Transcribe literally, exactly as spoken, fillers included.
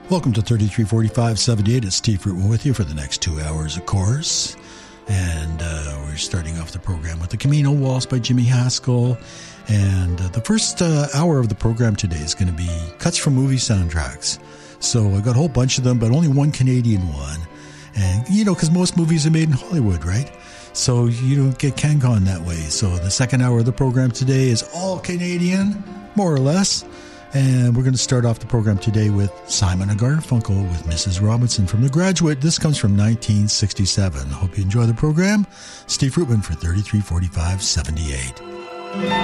Welcome to thirty-three forty-five seventy-eight. It's Steve Fruitman with you for the next two hours, of course. And uh, we're starting off the program with The Camino Waltz by Jimmy Haskell. And uh, the first uh, hour of the program today is going to be cuts from movie soundtracks. So I got a whole bunch of them, but only one Canadian one. And, you know, because most movies are made in Hollywood, right? So you don't get CanCon that way. So the second hour of the program today is all Canadian, more or less. And we're going to start off the program today with Simon and Garfunkel with Missus Robinson from The Graduate. This comes from nineteen sixty-seven. I hope you enjoy the program. Steve Fruitman for thirty-three forty-five seventy-eight.